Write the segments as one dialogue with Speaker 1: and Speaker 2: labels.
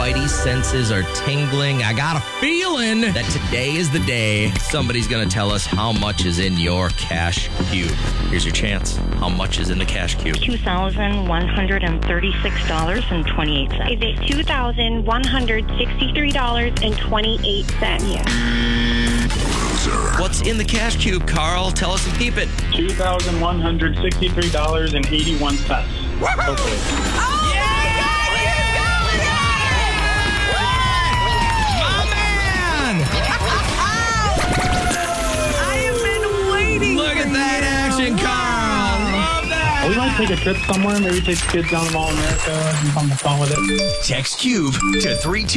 Speaker 1: spidey senses are tingling. I got a feeling that today is the day somebody's going to tell us how much is in your cash cube. Here's your chance. How much is in the cash cube?
Speaker 2: $2,136.28.
Speaker 3: Is it $2,163.28?
Speaker 2: Yes.
Speaker 1: What's in the cash cube, Carl? Tell us and keep it.
Speaker 4: $2,163.81. Hopefully.
Speaker 1: Look at that action, Carl. Love that.
Speaker 4: We might take a trip somewhere. Maybe take the kids down to Mall of America and have fun with it.
Speaker 5: Text Cube to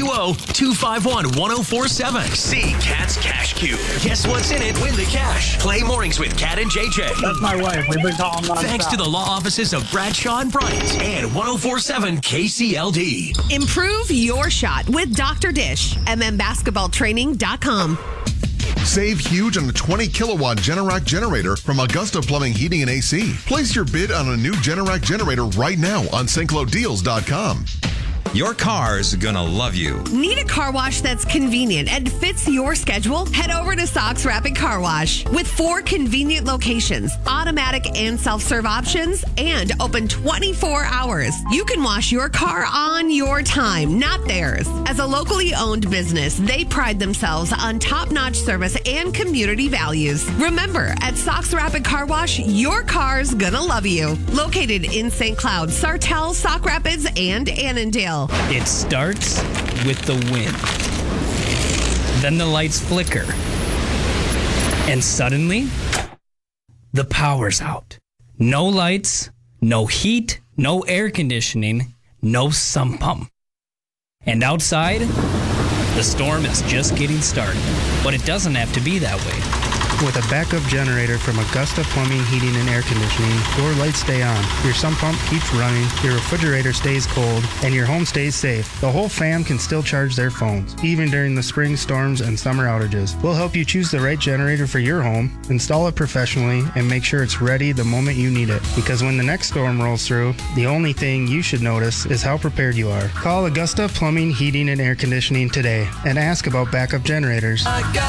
Speaker 5: 320-251-1047. See Cat's Cash Cube. Guess what's in it? Win the cash. Play mornings with Cat and JJ.
Speaker 4: That's my wife. We've been calling nonstop.
Speaker 5: Thanks to the law offices of Bradshaw and Bryant and 1047 KCLD.
Speaker 6: Improve your shot with Dr. Dish. MMBasketballtraining.com.
Speaker 7: Save huge on a 20-kilowatt Generac generator from Augusta Plumbing, Heating, and AC. Place your bid on a new Generac generator right now on StClodeals.com.
Speaker 8: Your car's gonna love you.
Speaker 6: Need a car wash that's convenient and fits your schedule? Head over to Sox Rapid Car Wash. With 4 convenient locations, automatic and self-serve options, and open 24 hours. You can wash your car on your time, not theirs. As a locally owned business, they pride themselves on top-notch service and community values. Remember, at Sox Rapid Car Wash, your car's gonna love you. Located in St. Cloud, Sartell, Sauk Rapids, and Annandale.
Speaker 9: It starts with the wind. Then the lights flicker. And suddenly, the power's out. No lights, no heat, no air conditioning, no sump pump. And outside, the storm is just getting started. But it doesn't have to be that way.
Speaker 10: With a backup generator from Augusta Plumbing, Heating, and Air Conditioning, your lights stay on, your sump pump keeps running, your refrigerator stays cold, and your home stays safe. The whole fam can still charge their phones, even during the spring storms and summer outages. We'll help you choose the right generator for your home, install it professionally, and make sure it's ready the moment you need it. Because when the next storm rolls through, the only thing you should notice is how prepared you are. Call Augusta Plumbing, Heating, and Air Conditioning today and ask about backup generators.